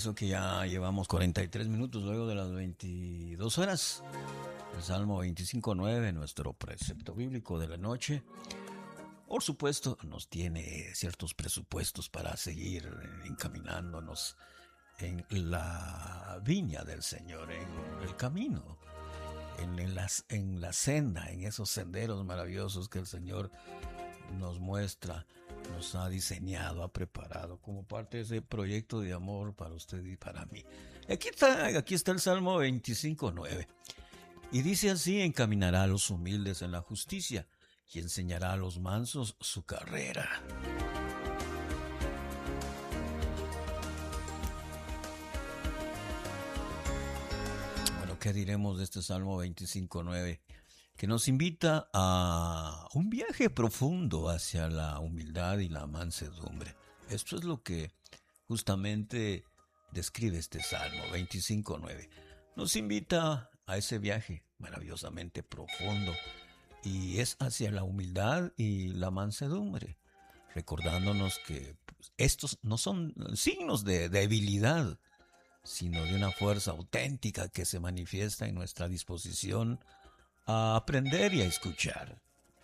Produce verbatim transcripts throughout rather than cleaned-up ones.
eso que ya llevamos cuarenta y tres minutos luego de las veintidós horas. El Salmo veinticinco nueve, nuestro precepto bíblico de la noche, por supuesto, nos tiene ciertos presupuestos para seguir encaminándonos en la viña del Señor, en el camino, en la, en la senda, en esos senderos maravillosos que el Señor nos muestra, nos ha diseñado, ha preparado como parte de ese proyecto de amor para usted y para mí. Y aquí está, aquí está el Salmo veinticinco nueve. Y dice así: encaminará a los humildes en la justicia y enseñará a los mansos su carrera. Bueno, ¿qué diremos de este Salmo veinticinco nueve? Que nos invita a un viaje profundo hacia la humildad y la mansedumbre. Esto es lo que justamente describe este Salmo veinticinco nueve. Nos invita a ese viaje maravillosamente profundo, y es hacia la humildad y la mansedumbre, recordándonos que pues, estos no son signos de debilidad, sino de una fuerza auténtica que se manifiesta en nuestra disposición a aprender y a escuchar.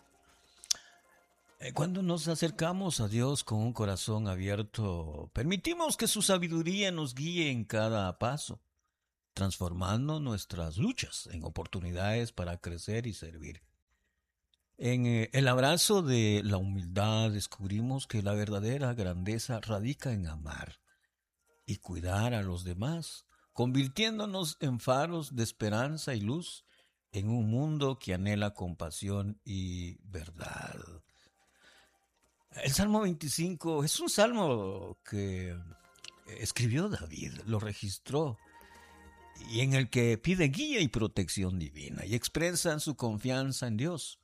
Cuando nos acercamos a Dios con un corazón abierto, permitimos que su sabiduría nos guíe en cada paso, transformando nuestras luchas en oportunidades para crecer y servir. En el abrazo de la humildad descubrimos que la verdadera grandeza radica en amar y cuidar a los demás, convirtiéndonos en faros de esperanza y luz en un mundo que anhela compasión y verdad. El Salmo veinticinco es un salmo que escribió David, lo registró, y en el que pide guía y protección divina y expresa su confianza en Dios.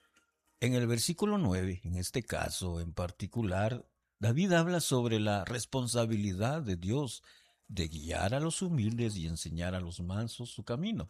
En el versículo nueve, en este caso en particular, David habla sobre la responsabilidad de Dios de guiar a los humildes y enseñar a los mansos su camino.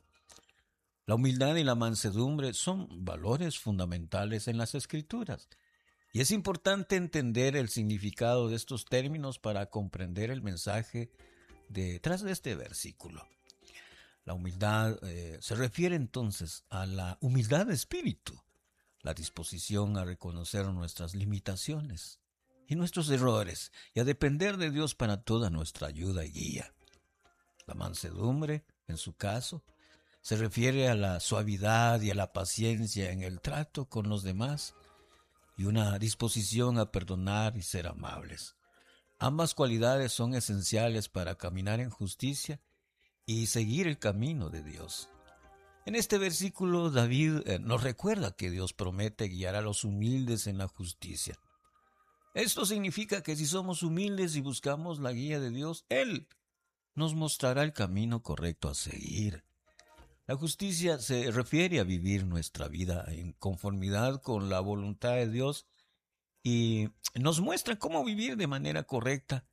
La humildad y la mansedumbre son valores fundamentales en las Escrituras, y es importante entender el significado de estos términos para comprender el mensaje detrás de este versículo. La humildad eh, se refiere entonces a la humildad de espíritu, la disposición a reconocer nuestras limitaciones y nuestros errores y a depender de Dios para toda nuestra ayuda y guía. La mansedumbre, en su caso, se refiere a la suavidad y a la paciencia en el trato con los demás y una disposición a perdonar y ser amables. Ambas cualidades son esenciales para caminar en justicia y seguir el camino de Dios. En este versículo, David eh, nos recuerda que Dios promete guiar a los humildes en la justicia. Esto significa que si somos humildes y buscamos la guía de Dios, Él nos mostrará el camino correcto a seguir. La justicia se refiere a vivir nuestra vida en conformidad con la voluntad de Dios y nos muestra cómo vivir de manera correcta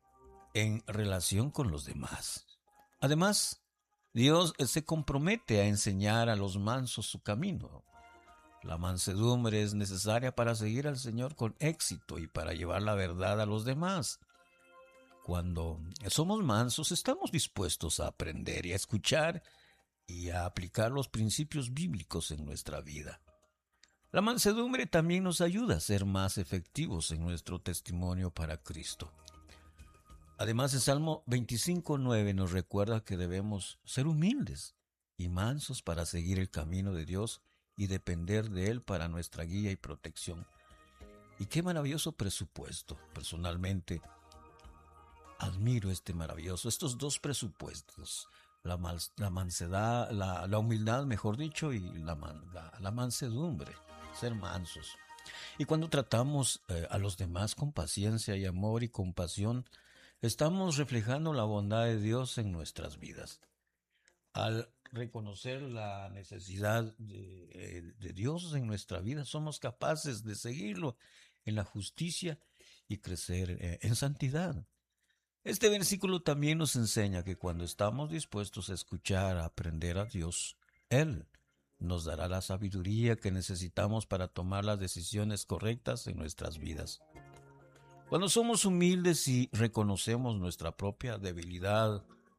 en relación con los demás. Además, Dios se compromete a enseñar a los mansos su camino. La mansedumbre es necesaria para seguir al Señor con éxito y para llevar la verdad a los demás. Cuando somos mansos, estamos dispuestos a aprender y a escuchar y a aplicar los principios bíblicos en nuestra vida. La mansedumbre también nos ayuda a ser más efectivos en nuestro testimonio para Cristo. Además, el Salmo veinticinco nueve nos recuerda que debemos ser humildes y mansos para seguir el camino de Dios y depender de Él para nuestra guía y protección. Y qué maravilloso presupuesto. Personalmente, admiro este maravilloso, estos dos presupuestos, la, mal, la mansedad, la, la humildad, mejor dicho, y la, la, la mansedumbre, ser mansos. Y cuando tratamos eh, a los demás con paciencia y amor y compasión, estamos reflejando la bondad de Dios en nuestras vidas. Al reconocer la necesidad de, de Dios en nuestra vida, somos capaces de seguirlo en la justicia y crecer eh, en santidad. Este versículo también nos enseña que cuando estamos dispuestos a escuchar, a aprender a Dios, Él nos dará la sabiduría que necesitamos para tomar las decisiones correctas en nuestras vidas. Cuando somos humildes y reconocemos nuestra propia debilidad,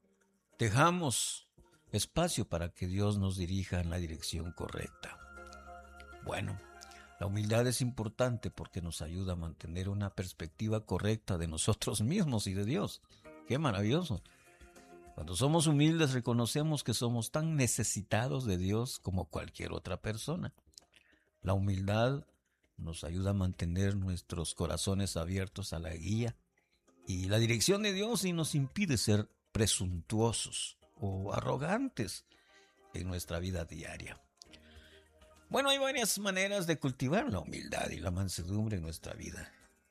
dejamos espacio para que Dios nos dirija en la dirección correcta. Bueno, la humildad es importante porque nos ayuda a mantener una perspectiva correcta de nosotros mismos y de Dios. ¡Qué maravilloso! Cuando somos humildes reconocemos que somos tan necesitados de Dios como cualquier otra persona. La humildad nos ayuda a mantener nuestros corazones abiertos a la guía y la dirección de Dios y nos impide ser presuntuosos o arrogantes en nuestra vida diaria. Bueno, hay varias maneras de cultivar la humildad y la mansedumbre en nuestra vida.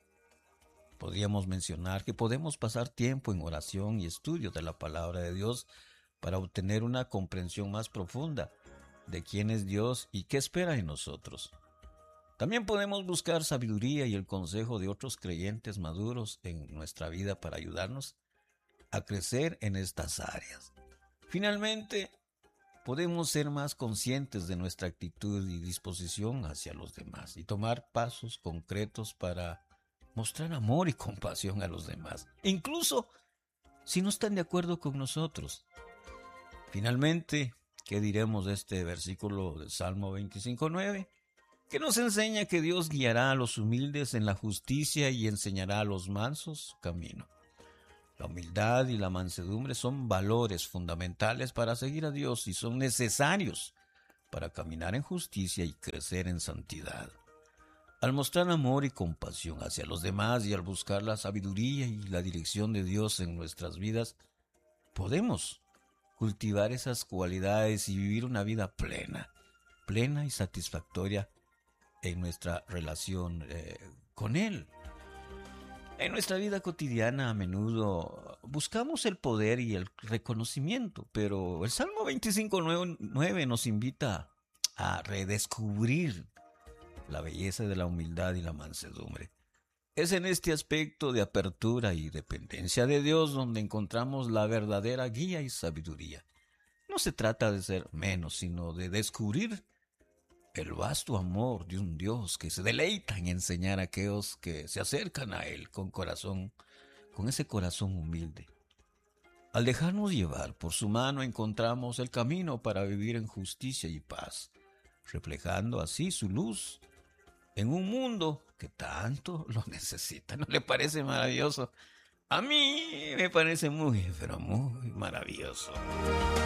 Podríamos mencionar que podemos pasar tiempo en oración y estudio de la palabra de Dios para obtener una comprensión más profunda de quién es Dios y qué espera de nosotros. También podemos buscar sabiduría y el consejo de otros creyentes maduros en nuestra vida para ayudarnos a crecer en estas áreas. Finalmente, podemos ser más conscientes de nuestra actitud y disposición hacia los demás y tomar pasos concretos para mostrar amor y compasión a los demás, incluso si no están de acuerdo con nosotros. Finalmente, ¿qué diremos de este versículo del Salmo veinticinco nueve? Que nos enseña que Dios guiará a los humildes en la justicia y enseñará a los mansos su camino. La humildad y la mansedumbre son valores fundamentales para seguir a Dios y son necesarios para caminar en justicia y crecer en santidad. Al mostrar amor y compasión hacia los demás y al buscar la sabiduría y la dirección de Dios en nuestras vidas, podemos cultivar esas cualidades y vivir una vida plena, plena y satisfactoria en nuestra relación eh, con Él. En nuestra vida cotidiana a menudo buscamos el poder y el reconocimiento, pero el Salmo veinticinco nueve nos invita a redescubrir la belleza de la humildad y la mansedumbre. Es en este aspecto de apertura y dependencia de Dios donde encontramos la verdadera guía y sabiduría. No se trata de ser menos, sino de descubrir el vasto amor de un Dios que se deleita en enseñar a aquellos que se acercan a Él con corazón, con ese corazón humilde. Al dejarnos llevar por su mano encontramos el camino para vivir en justicia y paz, reflejando así su luz en un mundo que tanto lo necesita. ¿No le parece maravilloso? A mí me parece muy, pero muy maravilloso.